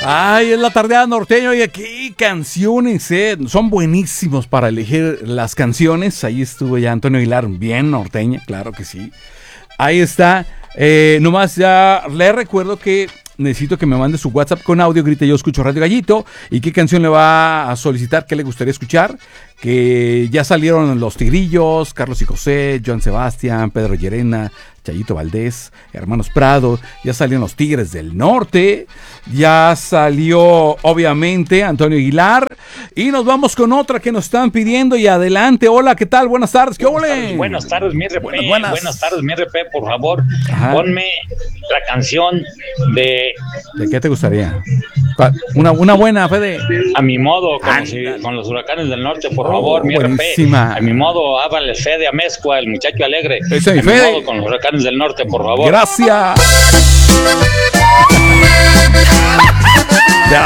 Ay, es la tardeada norteña. Oye, qué canciones, son buenísimos para elegir las canciones. Ahí estuvo ya Antonio Aguilar, bien norteña, claro que sí. Ahí está. Nomás ya le recuerdo que necesito que me mande su WhatsApp con audio, grite yo escucho Radio Gallito, y qué canción le va a solicitar, qué le gustaría escuchar, que ya salieron Los Tigrillos, Carlos y José, Joan Sebastián, Pedro Llerena, Chayito Valdés, Hermanos Prado, ya salieron Los Tigres del Norte, ya salió obviamente Antonio Aguilar, y nos vamos con otra que nos están pidiendo, y adelante. Hola, ¿qué tal? Buenas tardes, ¿qué ole? Buenas tardes, mi RP. Buenas tardes, mi RP, por favor. Ajá. Ponme la canción de ¿De qué te gustaría? Una buena, Fede. A mi modo, con los Huracanes del Norte, por favor, mi buenísima. RP. A mi modo, háblale Fede Amezcua, el muchacho alegre. Ese es mi a mi Fede. modo, con los Huracanes del Norte, por favor. Gracias.